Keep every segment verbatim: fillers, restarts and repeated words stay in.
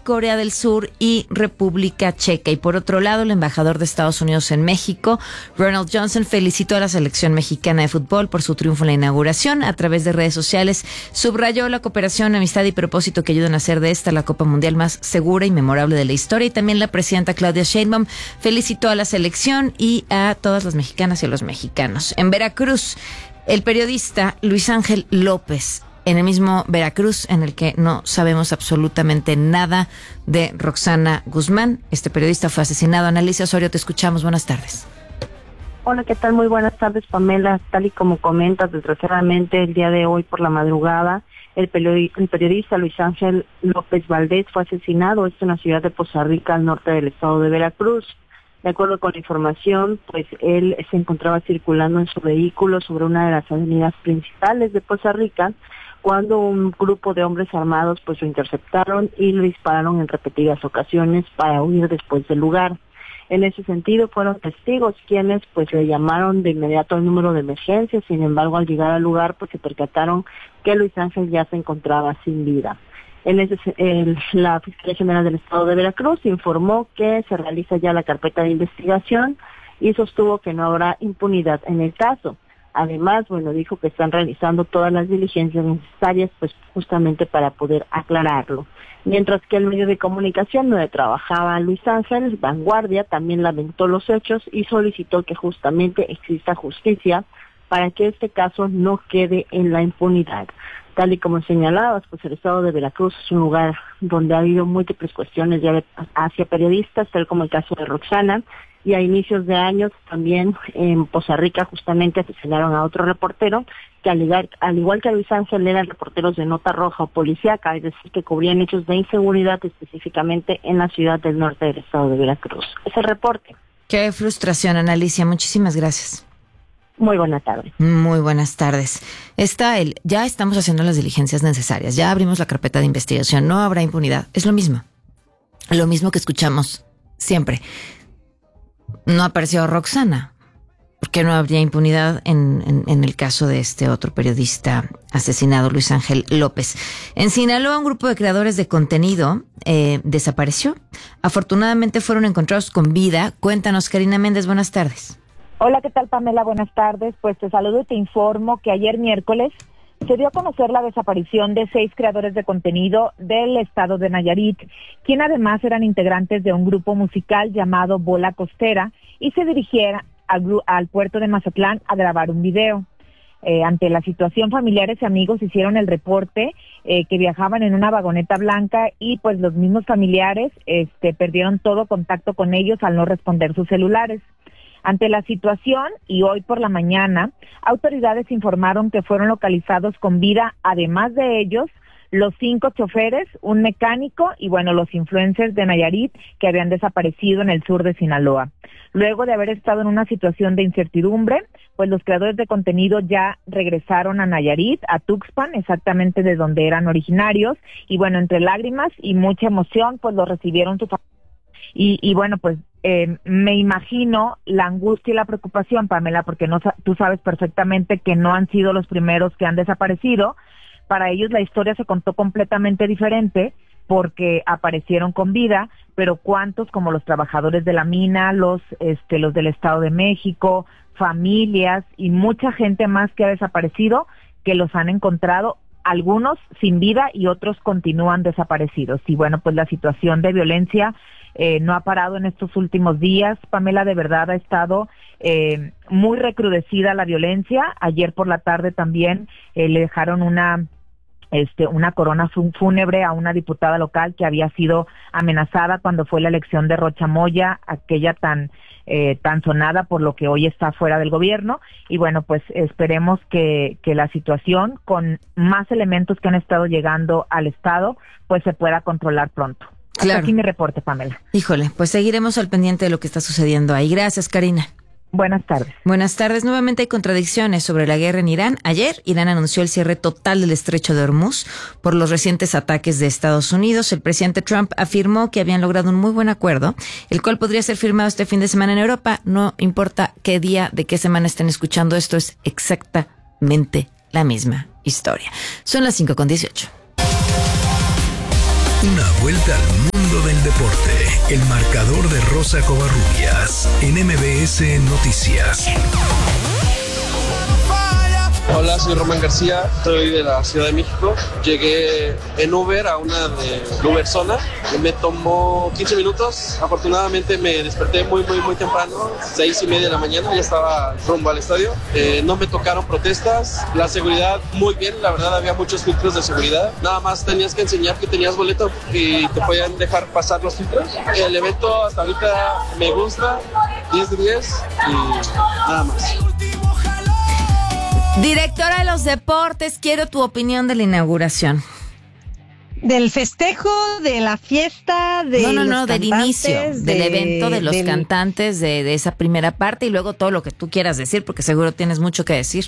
Corea del Sur y República Checa. Y por otro lado, el embajador de Estados Unidos en México, Ronald Johnson, felicitó a la selección mexicana de fútbol por su triunfo en la inauguración. A través de redes sociales, subrayó la cooperación, amistad y propósito que ayudan a hacer de esta la Copa Mundial más segura y memorable de la historia. Y también la presidenta Claudia Sheinbaum felicitó a la selección y a todas las mexicanas y a los mexicanos. En Veracruz, el periodista Luis Ángel López, en el mismo Veracruz en el que no sabemos absolutamente nada de Roxana Guzmán. Este periodista fue asesinado. Analicia Osorio, te escuchamos. Buenas tardes. Hola, ¿qué tal? Muy buenas tardes, Pamela. Tal y como comentas, desgraciadamente el día de hoy por la madrugada, el, periodi- el periodista Luis Ángel López Valdés fue asesinado. Esto en la ciudad de Poza Rica, al norte del estado de Veracruz. De acuerdo con la información, pues él se encontraba circulando en su vehículo sobre una de las avenidas principales de Poza Rica, cuando un grupo de hombres armados pues lo interceptaron y lo dispararon en repetidas ocasiones para huir después del lugar. En ese sentido, fueron testigos quienes pues le llamaron de inmediato al número de emergencia. Sin embargo, al llegar al lugar pues se percataron que Luis Ángel ya se encontraba sin vida. En ese, el, la Fiscalía General del Estado de Veracruz informó que se realiza ya la carpeta de investigación y sostuvo que no habrá impunidad en el caso. Además, bueno, dijo que están realizando todas las diligencias necesarias, pues justamente para poder aclararlo. Mientras que el medio de comunicación donde trabajaba Luis Ángel, Vanguardia, también lamentó los hechos y solicitó que justamente exista justicia para que este caso no quede en la impunidad. Tal y como señalabas, pues el estado de Veracruz es un lugar donde ha habido múltiples cuestiones ya hacia periodistas, tal como el caso de Roxana, y a inicios de años también en Poza Rica justamente asesinaron a otro reportero que al igual, al igual que a Luis Ángel eran reporteros de nota roja o policíaca, es decir, que cubrían hechos de inseguridad específicamente en la ciudad del norte del estado de Veracruz. Ese reporte. Qué frustración, Analicia. Muchísimas gracias. Muy buenas tardes. Muy buenas tardes. Está el, ya estamos haciendo las diligencias necesarias, ya abrimos la carpeta de investigación, no habrá impunidad. Es lo mismo, lo mismo que escuchamos siempre. No apareció Roxana, porque no habría impunidad en, en, en el caso de este otro periodista asesinado, Luis Ángel López. En Sinaloa, un grupo de creadores de contenido eh, desapareció. Afortunadamente fueron encontrados con vida. Cuéntanos, Karina Méndez, buenas tardes. Hola, ¿qué tal, Pamela? Buenas tardes. Pues te saludo y te informo que ayer miércoles se dio a conocer la desaparición de seis creadores de contenido del estado de Nayarit, quien además eran integrantes de un grupo musical llamado Bola Costera y se dirigieron al, al puerto de Mazatlán a grabar un video. Eh, ante la situación, familiares y amigos hicieron el reporte eh, que viajaban en una vagoneta blanca y pues los mismos familiares este, perdieron todo contacto con ellos al no responder sus celulares. Ante la situación, y hoy por la mañana, autoridades informaron que fueron localizados con vida, además de ellos, los cinco choferes, un mecánico y, bueno, los influencers de Nayarit que habían desaparecido en el sur de Sinaloa. Luego de haber estado en una situación de incertidumbre, pues los creadores de contenido ya regresaron a Nayarit, a Tuxpan, exactamente de donde eran originarios, y bueno, entre lágrimas y mucha emoción, pues los recibieron sus familiares. Y, y bueno, pues eh, me imagino la angustia y la preocupación, Pamela, porque no, tú sabes perfectamente que no han sido los primeros que han desaparecido. Para ellos la historia se contó completamente diferente porque aparecieron con vida, pero cuántos, como los trabajadores de la mina, los, este, los del Estado de México, familias y mucha gente más que ha desaparecido, que los han encontrado, algunos sin vida y otros continúan desaparecidos. Y bueno, pues la situación de violencia Eh, no ha parado en estos últimos días. Pamela, de verdad ha estado eh, muy recrudecida la violencia. Ayer por la tarde también eh, le dejaron una este una corona fúnebre a una diputada local que había sido amenazada cuando fue la elección de Rocha Moya, aquella tan eh, tan sonada por lo que hoy está fuera del gobierno. Y bueno, pues esperemos que, que la situación, con más elementos que han estado llegando al estado, pues se pueda controlar pronto. Hasta Claro. aquí mi reporte, Pamela. Híjole, pues seguiremos al pendiente de lo que está sucediendo ahí. Gracias, Karina. Buenas tardes. Buenas tardes. Nuevamente hay contradicciones sobre la guerra en Irán. Ayer, Irán anunció el cierre total del estrecho de Hormuz por los recientes ataques de Estados Unidos. El presidente Trump afirmó que habían logrado un muy buen acuerdo, el cual podría ser firmado este fin de semana en Europa. No importa qué día, de qué semana estén escuchando esto, es exactamente la misma historia. Son las cinco con dieciocho. Una vuelta al mundo el deporte, el marcador de Rosa Covarrubias en M B S Noticias. Hola, soy Román García, soy de la Ciudad de México. Llegué en Uber a una de Uber Zona. Me tomó quince minutos. Afortunadamente me desperté muy, muy, muy temprano, seis y media de la mañana. Ya estaba rumbo al estadio. Eh, no me tocaron protestas. La seguridad muy bien, la verdad había muchos filtros de seguridad. Nada más tenías que enseñar que tenías boleto y te podían dejar pasar los filtros. El evento hasta ahorita me gusta, diez de diez y nada más. Directora de los deportes, quiero tu opinión de la inauguración. Del festejo, de la fiesta, de No, no, los no, del inicio, de, del evento, de los del... cantantes, de, de esa primera parte y luego todo lo que tú quieras decir, porque seguro tienes mucho que decir.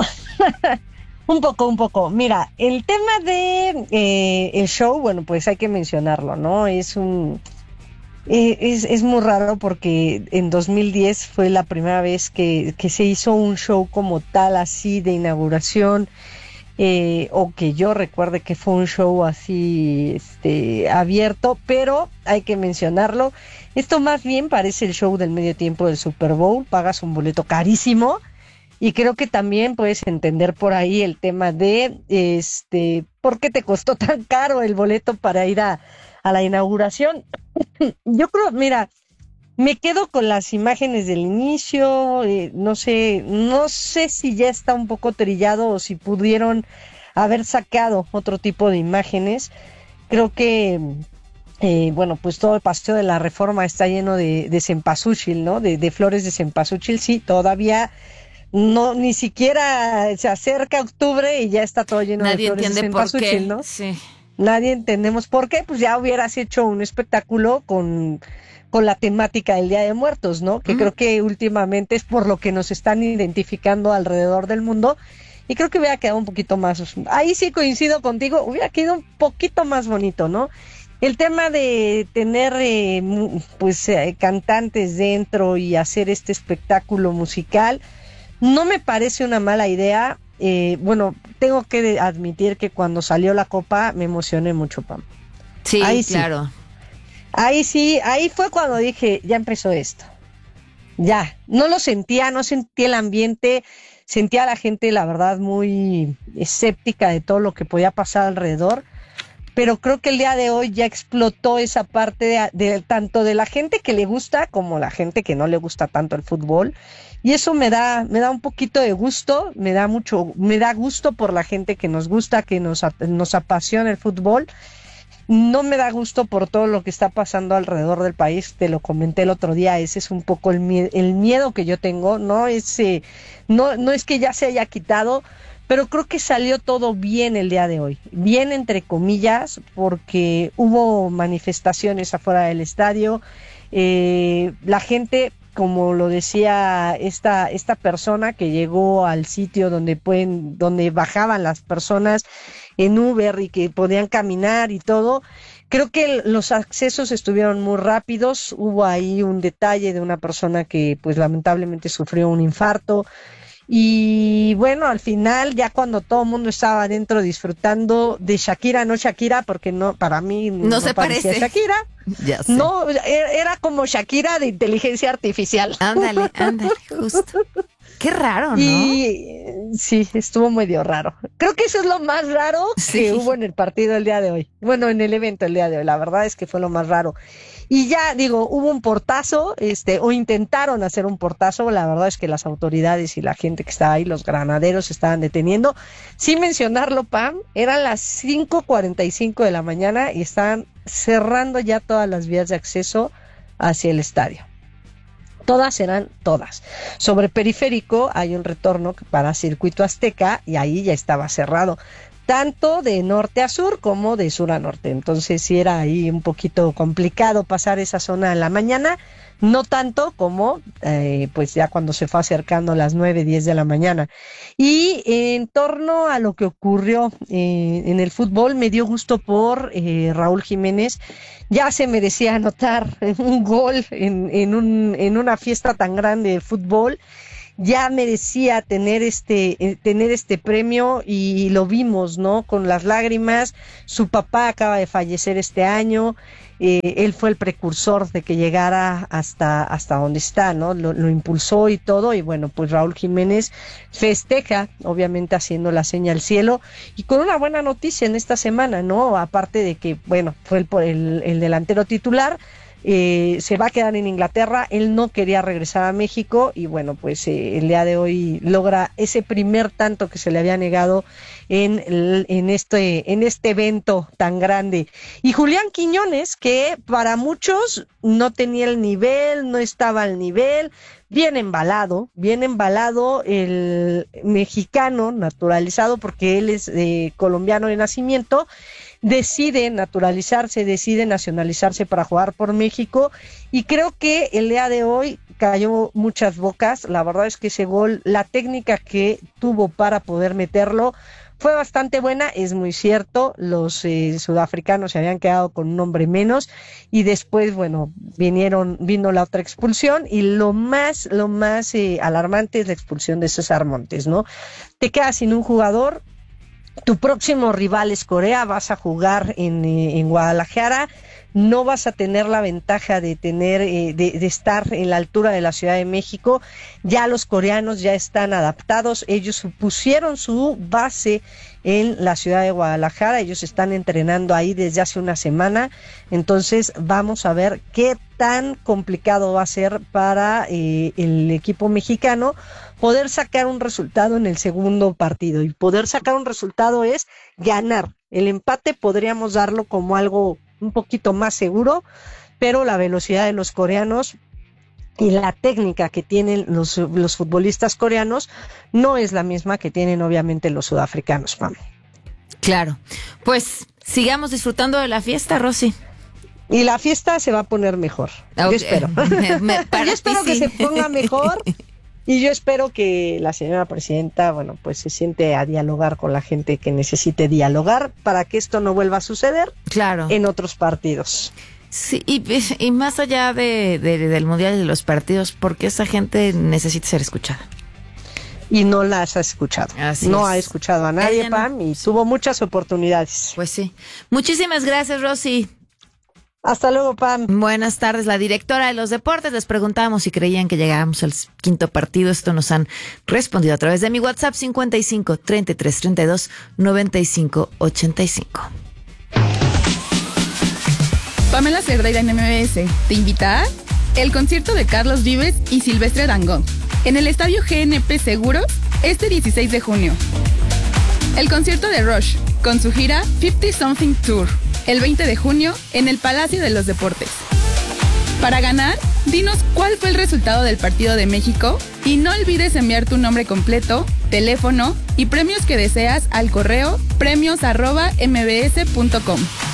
un poco, un poco. Mira, el tema de eh, el show, bueno, pues hay que mencionarlo, ¿no? Es un... Eh, es, es muy raro porque en dos mil diez fue la primera vez que, que se hizo un show como tal, así de inauguración, eh, o que yo recuerde que fue un show así este, abierto, pero hay que mencionarlo. Esto más bien parece el show del medio tiempo del Super Bowl, pagas un boleto carísimo y creo que también puedes entender por ahí el tema de este, ¿por qué te costó tan caro el boleto para ir a a la inauguración? Yo creo, mira, me quedo con las imágenes del inicio, eh, no sé, no sé si ya está un poco trillado o si pudieron haber sacado otro tipo de imágenes. Creo que, eh, bueno, pues todo el paseo de la Reforma está lleno de, de cempasúchil, ¿no? De, de flores de cempasúchil, sí, todavía no, ni siquiera se acerca octubre y ya está todo lleno Nadie de flores de cempasúchil, ¿no? Sí. Nadie entendemos por qué, pues ya hubieras hecho un espectáculo con, con la temática del Día de Muertos, ¿no? Que mm. creo que últimamente es por lo que nos están identificando alrededor del mundo y creo que hubiera quedado un poquito más, ahí sí coincido contigo, hubiera quedado un poquito más bonito, ¿no? El tema de tener eh, pues eh, cantantes dentro y hacer este espectáculo musical no me parece una mala idea. Eh, bueno, tengo que admitir que cuando salió la copa me emocioné mucho, Pam. Sí, ahí claro. Sí. Ahí sí, ahí fue cuando dije, ya empezó esto. Ya, no lo sentía, no sentía el ambiente, sentía a la gente, la verdad, muy escéptica de todo lo que podía pasar alrededor. Pero creo que el día de hoy ya explotó esa parte de, de tanto de la gente que le gusta como la gente que no le gusta tanto el fútbol. Y eso me da, me da un poquito de gusto, me da mucho, me da gusto por la gente que nos gusta, que nos, nos apasiona el fútbol. No me da gusto por todo lo que está pasando alrededor del país, te lo comenté el otro día, ese es un poco el miedo, el miedo que yo tengo, no es, eh, no, no es que ya se haya quitado, pero creo que salió todo bien el día de hoy, bien entre comillas, porque hubo manifestaciones afuera del estadio, eh, la gente, como lo decía esta esta persona que llegó al sitio donde pueden donde bajaban las personas en Uber y que podían caminar y todo, creo que los accesos estuvieron muy rápidos, hubo ahí un detalle de una persona que pues lamentablemente sufrió un infarto. Y bueno, al final, ya cuando todo el mundo estaba adentro disfrutando de Shakira, no Shakira, porque no, para mí no, no se parecía parece. Shakira. Ya sé. No, era como Shakira de inteligencia artificial. Ándale, ándale, justo. Qué raro, ¿no? Y sí, estuvo medio raro. Creo que eso es lo más raro sí. que hubo en el partido el día de hoy. Bueno, en el evento el día de hoy. La verdad es que fue lo más raro. Y ya, digo, hubo un portazo, este, o intentaron hacer un portazo. La verdad es que las autoridades y la gente que estaba ahí, los granaderos, estaban deteniendo. Sin mencionarlo, Pam, eran las cinco cuarenta y cinco de la mañana y estaban cerrando ya todas las vías de acceso hacia el estadio. Todas eran todas. Sobre Periférico hay un retorno para Circuito Azteca y ahí ya estaba cerrado, tanto de norte a sur como de sur a norte. Entonces sí era ahí un poquito complicado pasar esa zona en la mañana, no tanto como eh, pues ya cuando se fue acercando las nueve, diez de la mañana. Y en torno a lo que ocurrió eh, en el fútbol, me dio gusto por eh, Raúl Jiménez. Ya se merecía anotar un gol en, en, un, en una fiesta tan grande de fútbol. Ya merecía tener este, eh, tener este premio y lo vimos, ¿no? Con las lágrimas. Su papá acaba de fallecer este año. eh, él fue el precursor de que llegara hasta, hasta donde está, ¿no? Lo, lo impulsó y todo, y bueno, pues Raúl Jiménez festeja, obviamente haciendo la seña al cielo, y con una buena noticia en esta semana, ¿no? Aparte de que, bueno, fue el, el, el delantero titular, Eh, se va a quedar en Inglaterra, él no quería regresar a México y bueno, pues eh, el día de hoy logra ese primer tanto que se le había negado en, en, este, en este evento tan grande. Y Julián Quiñones, que para muchos no tenía el nivel, no estaba al nivel, bien embalado, bien embalado el mexicano naturalizado, porque él es eh, colombiano de nacimiento, decide naturalizarse, decide nacionalizarse para jugar por México, y creo que el día de hoy cayó muchas bocas. La verdad es que ese gol, la técnica que tuvo para poder meterlo fue bastante buena. Es muy cierto, los eh, sudafricanos se habían quedado con un hombre menos, y después, bueno, vinieron, vino la otra expulsión, y lo más, lo más eh, alarmante es la expulsión de César Montes, ¿no? Te quedas sin un jugador. Tu próximo rival es Corea, vas a jugar en, eh, en Guadalajara, no vas a tener la ventaja de tener eh, de, de estar en la altura de la Ciudad de México. Ya los coreanos ya están adaptados, ellos pusieron su base en la ciudad de Guadalajara, ellos están entrenando ahí desde hace una semana, entonces vamos a ver qué tan complicado va a ser para eh, el equipo mexicano poder sacar un resultado en el segundo partido, y poder sacar un resultado es ganar. El empate podríamos darlo como algo un poquito más seguro, pero la velocidad de los coreanos y la técnica que tienen los, los futbolistas coreanos no es la misma que tienen obviamente los sudafricanos, Pam. Claro, pues sigamos disfrutando de la fiesta, Rosy. Y la fiesta se va a poner mejor, okay. Yo espero. Me, me, yo espero que sí. Se ponga mejor. Y yo espero que la señora presidenta, bueno, pues se siente a dialogar con la gente que necesite dialogar para que esto no vuelva a suceder, claro, en otros partidos. Sí, y, y más allá de, de, del mundial y de los partidos, porque esa gente necesita ser escuchada. Y no las ha escuchado. Así no es. Ha escuchado a nadie, no. Pam, y tuvo muchas oportunidades. Pues sí. Muchísimas gracias, Rosy. Hasta luego, Pam. Buenas tardes. La directora de los deportes, les preguntábamos si creían que llegábamos al quinto partido. Esto nos han respondido a través de mi WhatsApp cincuenta y cinco, treinta y tres, treinta y dos, noventa y cinco, ochenta y cinco. Pamela Cerdeira en M B S te invita a el concierto de Carlos Vives y Silvestre Dangond en el Estadio G N P Seguros este dieciséis de junio. El concierto de Rush con su gira cincuenta Something Tour el veinte de junio en el Palacio de los Deportes. Para ganar, dinos cuál fue el resultado del partido de México y no olvides enviar tu nombre completo, teléfono y premios que deseas al correo premios arroba m b s punto com.